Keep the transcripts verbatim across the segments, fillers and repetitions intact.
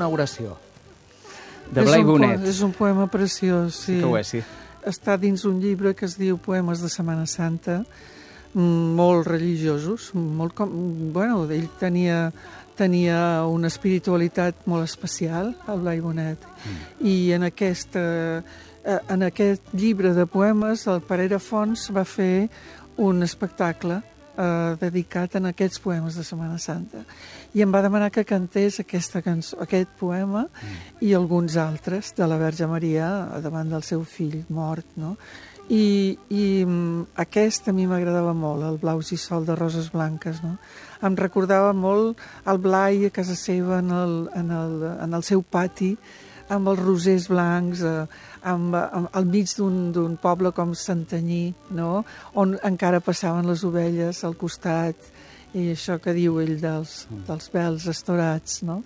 inauguració, de Blai Bonet. És un poema preciós, sí. Sí que ho és, sí. Està dins un llibre que es diu Poemes de Setmana Santa, molt religiosos, molt com... Bueno, ell tenia, tenia una espiritualitat molt especial, el Blai Bonet, mm. i en, aquesta, en aquest llibre de poemes el Parera Fons va fer un espectacle eh, dedicat a aquests poemes de Setmana Santa. I em va demanar que cantés aquesta cançó, aquest poema mm. i alguns altres de la Verge Maria davant del seu fill mort, no? I, i aquest a mi m'agradava molt, el Blaus i Sol de Roses Blanques, no? Em recordava molt el Blai a casa seva en el, en el, en el seu pati, amb els rosers blancs, eh, amb, amb, al mig d'un poble com Santanyí, no? On encara passaven les ovelles al costat, i això que diu ell dels, dels vels estorats, no?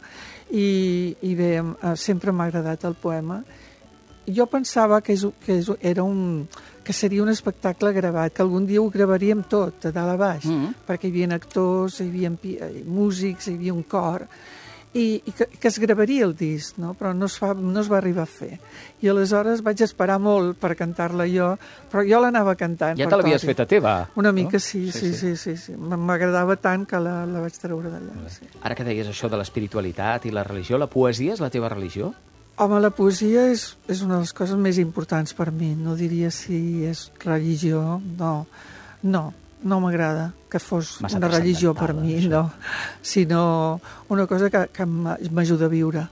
I, i bé, sempre m'ha agradat el poema. Jo pensava que, és, que és, era un, que seria un espectacle gravat, que algun dia ho gravaríem tot, de dalt a baix, mm -hmm. perquè hi havia actors, hi havia músics, hi havia un cor, i, i que, que es gravaria el disc, no? Però no es, fa, no es va arribar a fer. I aleshores vaig esperar molt per cantar-la jo, però jo l'anava cantant. Ja te l'havies fet a teva? Una mica, no? sí, sí, sí, sí, sí. M'agradava tant que la, la vaig treure d'allà. Sí. Ara que deies això de l'espiritualitat i la religió, la poesia és la teva religió? Home, la poesia és, és una de les coses més importants per mi. No diria si és religió, no, no. No m'agrada que fos Massa una religió per mi, això. No, sinó una cosa que, que m'ajuda a viure.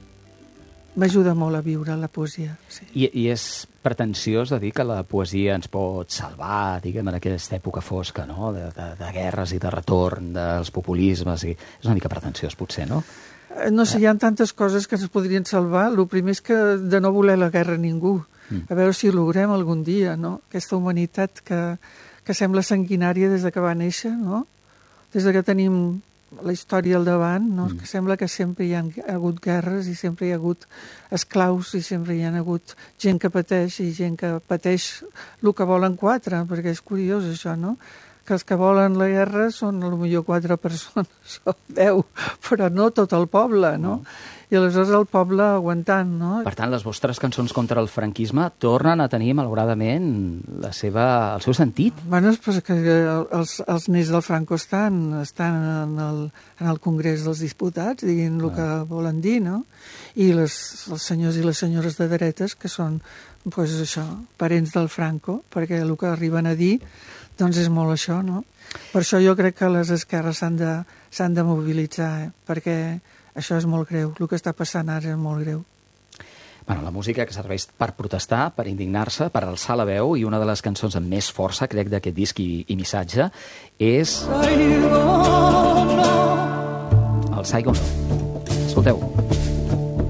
M'ajuda molt a viure la poesia. Sí. I, I és pretensiós de dir que la poesia ens pot salvar, diguem, en aquesta època fosca, no? de, de, de guerres i de retorn, dels populismes. I... És una mica pretensiós, potser, no? No sé, hi ha tantes coses que ens podrien salvar. El primer és que de no voler la guerra a ningú. Mm. A veure si ho logrem algun dia, no? Aquesta humanitat que... que sembla sanguinària des de que va néixer, no? Des de que tenim la història al davant, no? Mm. Que sembla que sempre hi ha hagut guerres i sempre hi ha hagut esclaus i sempre hi ha hagut gent que pateix i gent que pateix el que volen quatre, perquè és curiós això, no? Que els que volen la guerra són potser quatre persones o deu, però no tot el poble, no? no. I aleshores el poble aguantant, no? Per tant, les vostres cançons contra el franquisme tornen a tenir, malauradament, la seva, el seu sentit. Bueno, és pues, que els, els nens del Franco estan, estan en, el, en el Congrés dels Diputats, diguin el ah. que volen dir, no? I les, els senyors i les senyores de dretes, que són, pues, això, parents del Franco, perquè el que arriben a dir doncs és molt això, no? Per això jo crec que les esquerres s'han de, s'han de mobilitzar, eh? Perquè això és molt greu. El que està passant ara és molt greu. Bueno, la música que serveix per protestar, per indignar-se, per alçar la veu, i una de les cançons amb més força, crec, d'aquest disc i, i missatge, és... el Saigon. Escolteu.